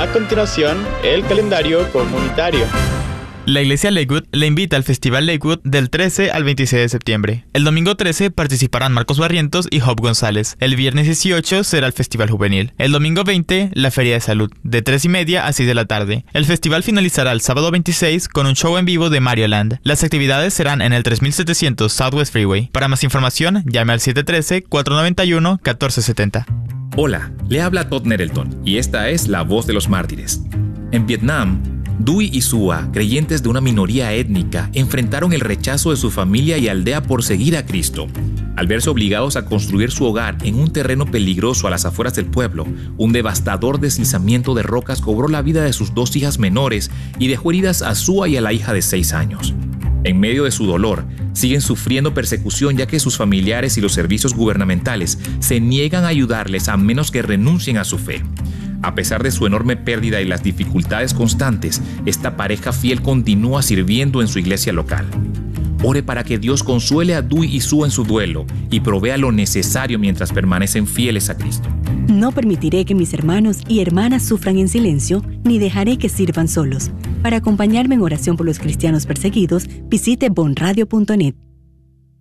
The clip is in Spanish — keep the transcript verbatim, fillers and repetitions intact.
A continuación, el calendario comunitario. La Iglesia Lakewood le invita al Festival Lakewood del trece al veintiséis de septiembre. El domingo trece participarán Marcos Barrientos y Job González. El viernes dieciocho será el Festival Juvenil. El domingo veinte, la Feria de Salud, de tres y media a seis de la tarde. El festival finalizará el sábado veintiséis con un show en vivo de Mario Land. Las actividades serán en el tres mil setecientos Southwest Freeway. Para más información, llame al siete uno tres, cuatro nueve uno, uno cuatro siete cero. Hola, le habla Todd Nettleton y esta es La Voz de los Mártires. En Vietnam, Dui y Sua, creyentes de una minoría étnica, enfrentaron el rechazo de su familia y aldea por seguir a Cristo. Al verse obligados a construir su hogar en un terreno peligroso a las afueras del pueblo, un devastador deslizamiento de rocas cobró la vida de sus dos hijas menores y dejó heridas a Sua y a la hija de seis años. En medio de su dolor, siguen sufriendo persecución ya que sus familiares y los servicios gubernamentales se niegan a ayudarles a menos que renuncien a su fe. A pesar de su enorme pérdida y las dificultades constantes, esta pareja fiel continúa sirviendo en su iglesia local. Ore para que Dios consuele a Dui y Sua en su duelo y provea lo necesario mientras permanecen fieles a Cristo. No permitiré que mis hermanos y hermanas sufran en silencio, ni dejaré que sirvan solos. Para acompañarme en oración por los cristianos perseguidos, visite bon radio punto net.